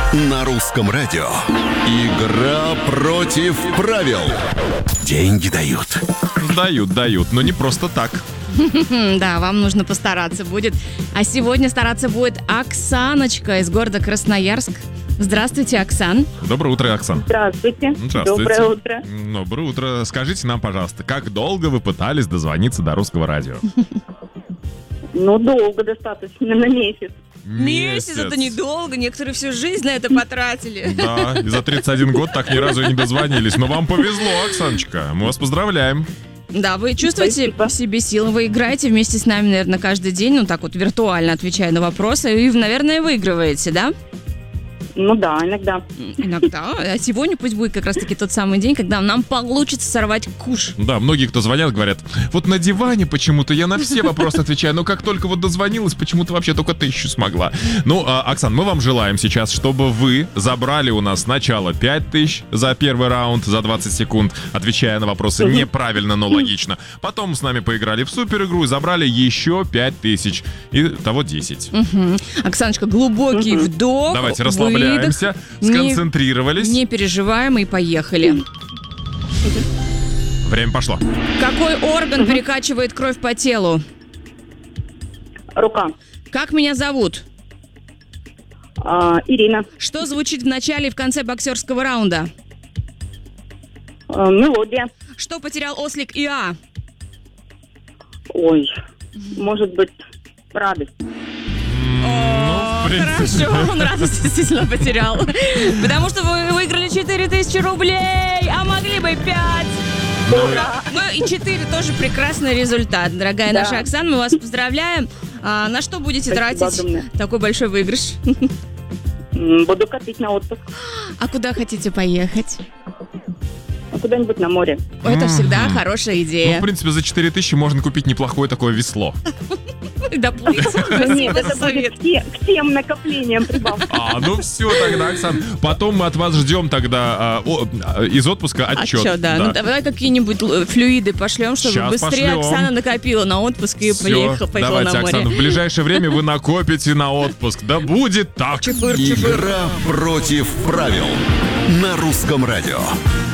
На русском радио. Игра против правил. Деньги дают. Дают, но не просто так. Да, вам нужно постараться будет. А сегодня стараться будет Оксаночка из города Красноярск. Здравствуйте, Оксан. Доброе утро, Оксан. Здравствуйте. Здравствуйте. Доброе утро. Доброе утро. Скажите нам, пожалуйста, как долго вы пытались дозвониться до русского радио? Ну, долго достаточно, на месяц. Месяц это недолго, некоторые всю жизнь на это потратили. Да, и за 31 год так ни разу и не дозвонились. Но вам повезло, Оксаночка. Мы вас поздравляем. Да, вы чувствуете в себе силы, вы играете вместе с нами, наверное, каждый день, ну так вот виртуально отвечая на вопросы, и, наверное, выигрываете, да? Ну да, иногда. Иногда. А сегодня пусть будет как раз-таки тот самый день, когда нам получится сорвать куш. Да, многие, кто звонят, говорят, вот на диване почему-то я на все вопросы отвечаю, но как только вот дозвонилась, почему-то вообще только 1000 смогла. Ну, Оксан, мы вам желаем сейчас, чтобы вы забрали у нас сначала 5000 за первый раунд, за 20 секунд, отвечая на вопросы неправильно, но логично. Потом с нами поиграли в супер игру и забрали еще 5000. Итого 10. Оксаночка, глубокий вдох. Давайте расслабляемся, сконцентрировались. Не переживаем и поехали. Время пошло. Какой орган перекачивает кровь по телу? Рука. Как меня зовут? Ирина. Что звучит в начале и в конце боксерского раунда? Мелодия. Что потерял ослик Иа? Ой, может быть, радость. Ну, в принципе. Хорошо, он радость действительно потерял. Потому что вы выиграли 4000 рублей, а могли бы 5. Ура! Ну и 4 тоже прекрасный результат. Дорогая наша Оксана, мы вас поздравляем. На что будете тратить такой большой выигрыш? Буду копить на отпуск. А куда хотите поехать? Куда-нибудь на море. Это всегда хорошая Ну, идея. в принципе, за 4000 можно купить неплохое такое весло. Доплыть. Нет, это будет к тем накоплениям прибавка. Ну все тогда, Оксан. Потом мы от вас ждем тогда из отпуска отчет. Да. Ну давай какие-нибудь флюиды пошлем, чтобы Щас быстрее пошлем. Оксана накопила на отпуск и поехала Давайте, на море. Оксана, в ближайшее время вы накопите на отпуск. Да будет так. Игра против правил. На русском радио.